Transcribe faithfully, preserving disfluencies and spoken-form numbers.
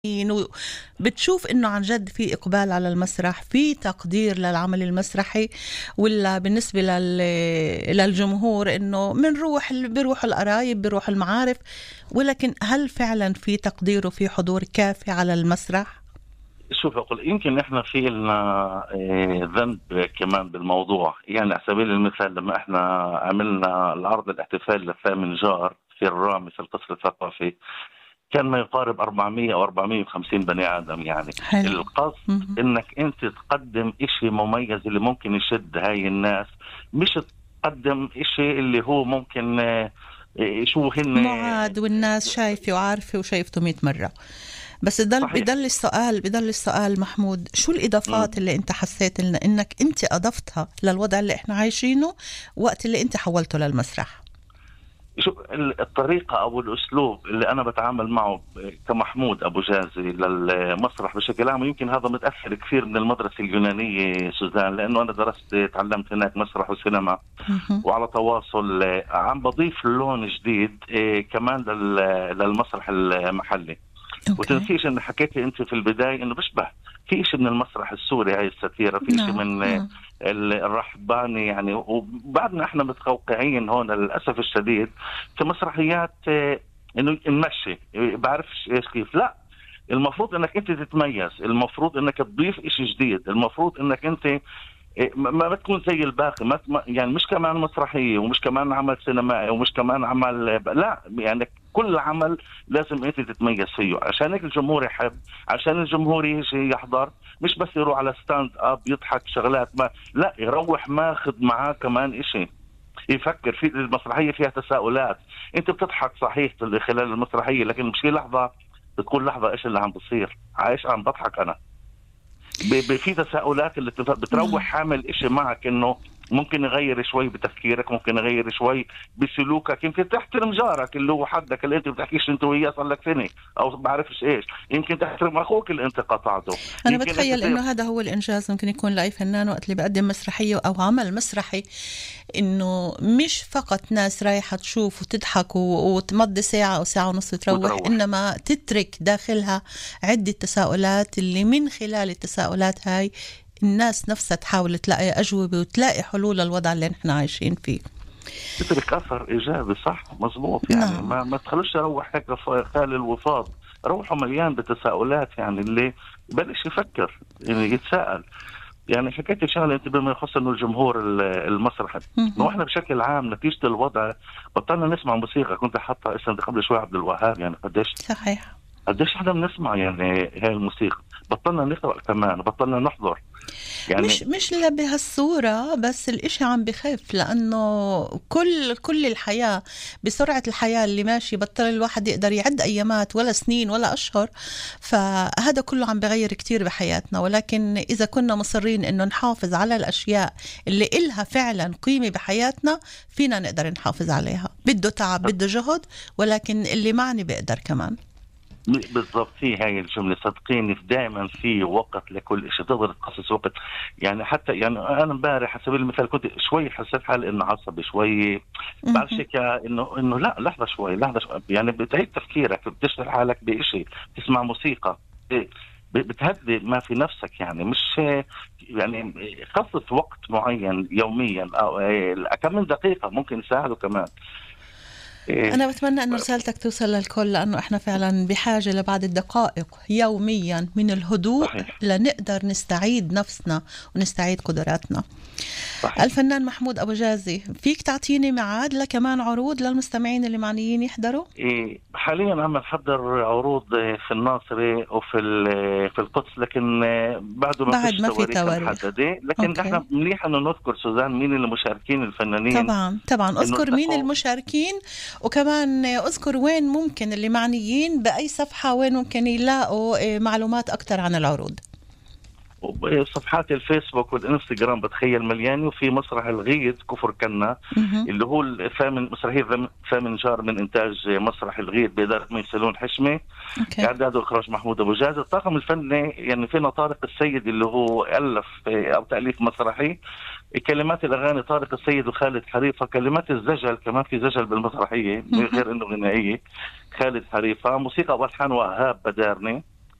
بتشوف انه عن جد في اقبال على المسرح، في تقدير للعمل المسرحي، ولا بالنسبه لل... للجمهور انه بنروح بيروحوا القرايب بيروح المعارف، ولكن هل فعلا في تقدير وفي حضور كافي على المسرح؟ شوف أقول يمكن إحنا في لنا آه، ذنب كمان بالموضوع. يعني على سبيل المثال لما إحنا عملنا العرض الاحتفالي للثامن جار في الرامي في القصر الثقافي، كان ما يقارب أربعمية أو أربعمية وخمسين بني آدم. يعني حلو. القصد مم. إنك أنت تقدم إشي مميز اللي ممكن يشد هاي الناس، مش تقدم إشي اللي هو ممكن آه، آه، شو هن. معاد والناس شايفة وعارفة وشايفته مئة مرة. بس بدل صحيح. بدل السؤال بدل السؤال محمود، شو الإضافات مم. اللي أنت حسيت لنا إنك أنت أضفتها للوضع اللي إحنا عايشينه وقت اللي أنت حولته للمسرح؟ شوف الطريقة أو الأسلوب اللي أنا بتعامل معه كمحمود أبو جازي للمسرح بشكل عام، يمكن هذا متأثر كثير من المدرسة اليونانية سوزان، لأنه أنا درست تعلمت هناك مسرح وسينما، مهم. وعلى تواصل عم بضيف لون جديد إيه كمان لل- للمسرح المحلي. أوكي. وتنسيش ان حكيتي انت في البدايه انه بيشبه في شيء من المسرح السوري، هاي الستيره، في شيء نعم من نعم. ال- الرحباني يعني. وبعدنا احنا متقوقعين هون للاسف الشديد كمسرحيات آه، انه نمشي بعرفش ايش كيف. لا، المفروض انك انت تتميز، المفروض انك تضيف اشي جديد، المفروض انك انت إيه، ما ما بتكون زي الباقي. ما ما- يعني مش كمان مسرحية ومش كمان عمل سينمائي ومش كمان عمل ب- لا، يعني كل عمل لازم انت تتميز فيه عشان هيك الجمهور يحب، عشان الجمهور يجي يحضر، مش بس يروح على ستاند اب يضحك شغلات، ما لا يروح ماخذ معاه كمان اشي يفكر في. المسرحية فيها تساؤلات، انت بتضحك صحيح خلال المسرحية، لكن مش في لحظة بتكون لحظة ايش اللي عم بصير، عايش عم بضحك انا. ب- ب- في تساؤلات اللي بتف- بتروح حامل إشي معك إنه ممكن يغير شوي بتفكيرك، ممكن يغير شوي بسلوكك، يمكن تحترم جارك اللي هو حدك اللي انت بتحكيش انت وياه صار لك سنه او بعرفش ايش، يمكن تحترم اخوك اللي انت قطعته. أنا يمكن انت بتخيل زي إنه هذا هو الإنجاز ممكن يكون لأي فنان وقت اللي بقدم مسرحية أو عمل مسرحي، إنه مش فقط ناس رايحة تشوف وتضحك و- وتمضي ساعة أو ساعة ونص تروح، وتروح. إنما تترك داخلها عدة تساؤلات اللي من خلال التساؤلات هاي الناس نفسها تحاول تلاقي أجوبة وتلاقي حلول للوضع اللي نحن عايشين فيه. تترك اثر ايجابي. صح مزبوط. يعني نعم. ما ما تخلوش اروح هيك ف- خالي الوفاض، روحه مليان بتساؤلات، يعني اللي بلش يفكر يعني يتساءل. يعني حكيت شغله انت بما يخص انه الجمهور ال- المسرحي، انه احنا بشكل عام نتيجه الوضع بطلنا نسمع موسيقى. كنت حاطه اسم قبل شوي عبد الوهاب، يعني قديش صحيح. قديش احنا بنسمع يعني هاي الموسيقى. بطلنا نقرا كمان، بطلنا نحضر مش يعني. مش لا بهالصورة، بس الإشي عم بخف لأنه كل كل الحياة بسرعة الحياة اللي ماشي بطل الواحد يقدر يعد أيامات ولا سنين ولا أشهر، فهذا كله عم بغير كتير بحياتنا. ولكن إذا كنا مصرين إنه نحافظ على الأشياء اللي إلها فعلا قيمة بحياتنا فينا نقدر نحافظ عليها. بده تعب بده جهد، ولكن اللي معني بيقدر كمان. بالضبط، في هاي الجملة صدقيني، دائما في وقت لكل شيء، تقدر تخصص وقت. يعني حتى يعني أنا امبارح على سبيل المثال كنت شوي حسيت حالي إنه عصبي شوي، بعرفش هيك إنه إنه لا لحظة شوي لحظة شوي، يعني بتعيد تفكيرك، بتشغل حالك بإشي، تسمع موسيقى، ب- بتهدي ما في نفسك. يعني مش يعني خصص وقت معين يوميا أو كم من دقيقة ممكن يساعده كمان. أنا بتمنى أن رسالتك توصل للكل، لأنه إحنا فعلا بحاجة لبعض الدقائق يوميا من الهدوء صحيح. لنقدر نستعيد نفسنا ونستعيد قدراتنا. صحيح. الفنان محمود أبو جازي، فيك تعطيني ميعاد لكمان عروض للمستمعين اللي معنيين يحضروا؟ إيه حاليا عم نحضر عروض في الناصري وفي في القدس، لكن بعده ما بعد فيش ما في تواريخ تواريخ. محدده. لكن أوكي. احنا منيح انه نذكر سوزان مين المشاركين الفنانين، طبعا طبعا انه أذكر مين التقوا المشاركين، وكمان أذكر وين ممكن اللي معنيين بأي صفحة وين ممكن يلاقوا إيه، معلومات أكتر عن العروض. صفحات الفيسبوك والانستغرام بتخيل مليانه. وفي مسرح الغيد كفر كنا مهم. اللي هو الثامن مسرحيه ثامن جار من انتاج مسرح الغيد باداره ميسلون حشمه، أوكي. اعداد واخراج محمود ابو جاز. الطاقم الفني يعني فينا طارق السيد اللي هو الف او تاليف مسرحي، كلمات الاغاني طارق السيد وخالد حريفه، كلمات الزجل كمان في زجل بالمسرحيه مهم. غير انه غنائيه خالد حريفه، موسيقى والحان وهاب بدارني،